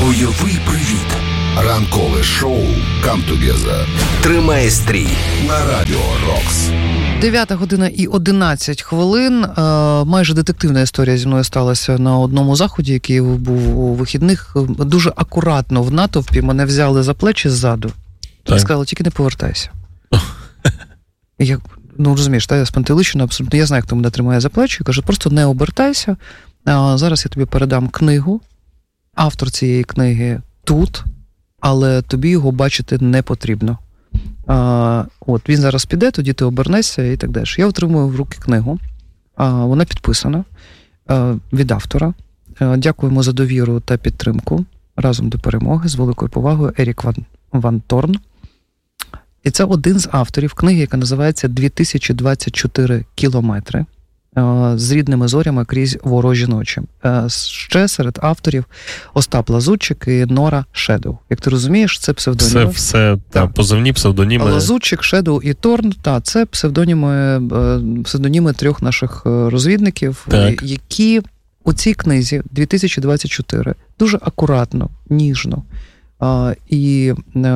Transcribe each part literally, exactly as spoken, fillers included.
Бойовий привіт. Ранкове шоу «Come Together». Тримає стрій на Радіо Рокс. дев'ята година і одинадцять хвилин. Майже детективна історія зі мною сталася на одному заході, який був у вихідних. Дуже акуратно в натовпі мене взяли за плечі ззаду. І сказали, тільки не повертайся. Я, ну розумієш, та, я спантеличена абсолютно. Я знаю, хто мене тримає за плечі. Кажу, просто не обертайся. А зараз я тобі передам книгу. Автор цієї книги тут, але тобі його бачити не потрібно. А, от, він зараз піде, тоді ти обернешся і так далі. Я отримую в руки книгу. А, вона підписана а, від автора. А, дякуємо за довіру та підтримку. Разом до перемоги. З великою повагою. Ерік Ван, Ван Торн. І це один з авторів книги, яка називається «дві тисячі двадцять чотири кілометри. З рідними зорями крізь ворожі ночі». Ще серед авторів Остап Лазутчик і Нора Шедоу. Як ти розумієш, це псевдоніми. Це все та, позивні псевдоніми. Лазутчик, Шедоу і Торн, та, це псевдоніми, псевдоніми трьох наших розвідників, так. Які у цій книзі «дві тисячі двадцять чотири» дуже акуратно, ніжно і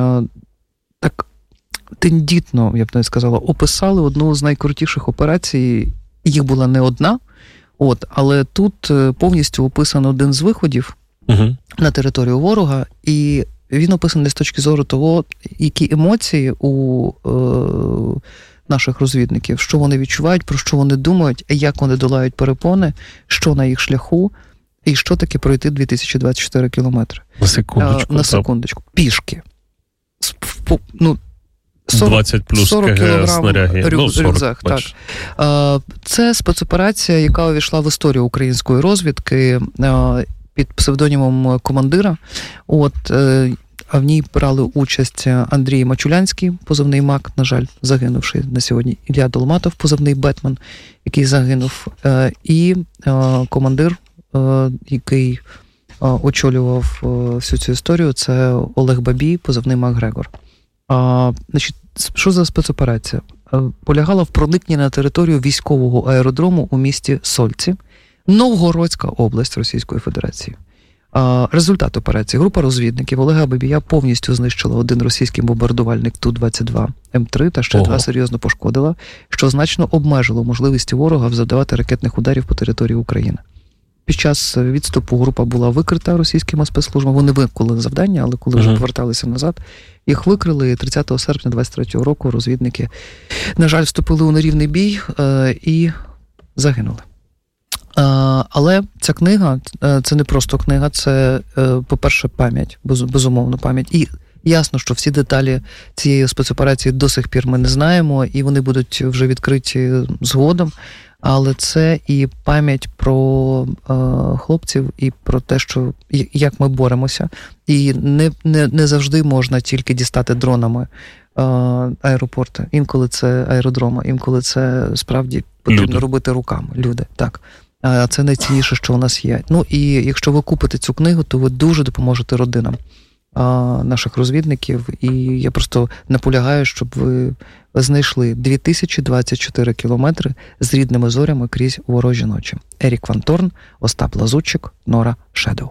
так тендітно, я б навіть сказала, описали одну з найкрутіших операцій. Їх була не одна, от, але тут повністю описано один з виходів угу. на територію ворога, і він описаний з точки зору того, які емоції у е, наших розвідників, що вони відчувають, про що вони думають, як вони долають перепони, що на їх шляху, і що таке пройти дві тисячі двадцять чотири кілометри. На секундочку. На секундочку. Пішки. Ну, сорок, двадцять плюс КГ снаряги. Рюк, ну, сорок, рюкзак, так. Це спецоперація, яка увійшла в історію української розвідки під псевдонімом командира. От, а в ній брали участь Андрій Мачулянський, позивний Мак, на жаль, загинувший на сьогодні, Ілля Долматов, позивний Бетмен, який загинув, і командир, який очолював всю цю історію, це Олег Бабій, позивний Мак Грегор. А, значить, що за спецоперація? Полягала в проникненні на територію військового аеродрому у місті Сольці, Новгородська область Російської Федерації. А, результат операції. Група розвідників Олега Бабія повністю знищила один російський бомбардувальник Ту двадцять два Ем три та ще Ого. два серйозно пошкодила, що значно обмежило можливості ворога завдавати ракетних ударів по території України. Під час відступу група була викрита російськими спецслужбами. Вони виконали завдання, але коли вже uh-huh. поверталися назад, їх викрили. І тридцятого серпня двадцять третього року розвідники, на жаль, вступили у нерівний бій е, і загинули. Е, але ця книга, е, це не просто книга, це, е, по-перше, пам'ять, без, безумовно пам'ять. І ясно, що всі деталі цієї спецоперації до сих пір ми не знаємо, і вони будуть вже відкриті згодом. Але це і пам'ять про е, хлопців, і про те, що як ми боремося. І не, не, не завжди можна тільки дістати дронами е, аеропорти. Інколи це аеродроми, інколи це справді потрібно люди. робити руками. Люди, так. А це найцінніше, що у нас є. Ну і якщо ви купите цю книгу, то ви дуже допоможете родинам е, наших розвідників. І я просто наполягаю, щоб ви знайшли дві тисячі двадцять чотири кілометри з рідними зорями крізь ворожі ночі. Ерік Ван Торн, Остап Лазутчик, Нора Шедоу.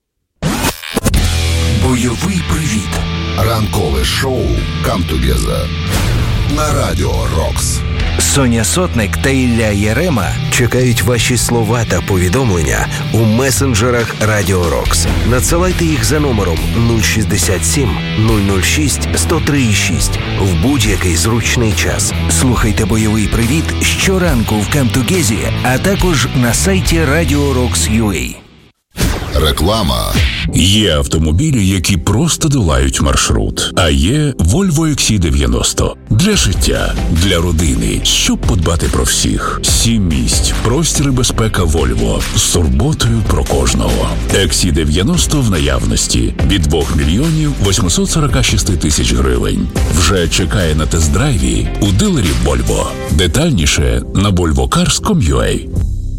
Бойовий привіт. Ранкове шоу «Come Together» на Радіо Рокс. Соня Сотник та Ілля Єрема чекають ваші слова та повідомлення у месенджерах Радіо Рокс. Надсилайте їх за номером нуль шістдесят сім нуль нуль шість сто три шість в будь-який зручний час. Слухайте «Бойовий привіт» щоранку в Come Together, а також на сайті радіо рокс крапка ю а. Реклама. Є автомобілі, які просто долають маршрут. А є Volvo ікс сі дев'яносто. Для життя, для родини, щоб подбати про всіх. Сім місць, простір і безпека Volvo. З турботою про кожного. ікс сі дев'яносто в наявності. Від двох мільйонів вісімсот сорок шість тисяч гривень. Вже чекає на тест-драйві у дилерів Volvo. Детальніше на volvo cars крапка ком крапка ю а.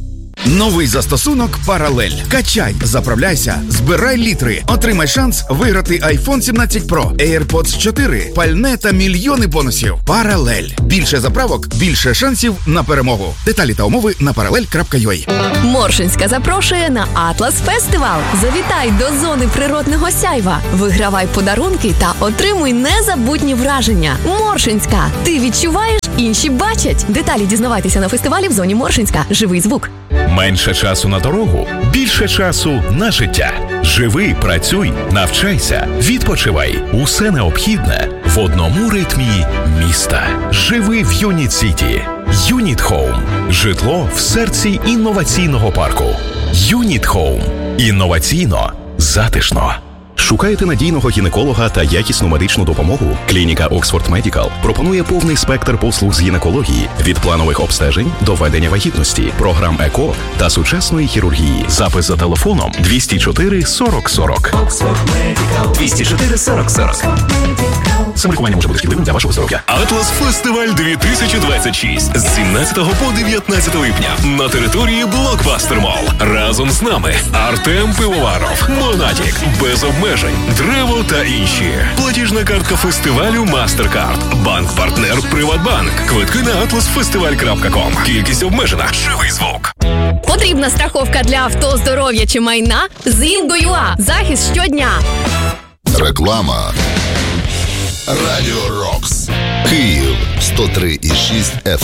Новий застосунок «Паралель». Качай, заправляйся, збирай літри. Отримай шанс виграти айфон сімнадцять Pro, AirPods чотири, пальне та мільйони бонусів. «Паралель». Більше заправок, більше шансів на перемогу. Деталі та умови на паралель крапка ю а. Моршинська запрошує на Атлас Фестивал. Завітай до зони природного сяйва. Вигравай подарунки та отримуй незабутні враження. Моршинська. Ти відчуваєш, інші бачать. Деталі дізнавайтеся на фестивалі в зоні Моршинська. Живий звук. Менше часу на дорогу, більше часу на життя. Живи, працюй, навчайся, відпочивай. Усе необхідне в одному ритмі міста. Живи в Юніт Сіті. Юніт Хоум. Житло в серці інноваційного парку. Юніт Хоум. Інноваційно, затишно. Шукаєте надійного гінеколога та якісну медичну допомогу? Клініка Оксфорд Медікал пропонує повний спектр послуг з гінекології – від планових обстежень до ведення вагітності, програм ЕКО та сучасної хірургії. Запис за телефоном двісті чотири сорок сорок. Оксфорд Медікал. двісті чотири сорок сорок. Самолікування може бути шкідливим для вашого здоров'я. Атлас Фестиваль дві тисячі двадцять шість з сімнадцятого по дев'ятнадцяте липня на території Блокбастер Мол. Разом з нами Артем Пивоваров, Монатік, Без обмежень, Древо та інші. Платіжна картка фестивалю MasterCard. Банк-партнер Приватбанк. Квитки на атлас фестиваль крапка ком. Кількість обмежена. Живий звук. Потрібна страховка для авто, здоров'я чи майна? З Інго.ua. Захист щодня. Реклама. Радіо Рокс. Київ сто три і шість еф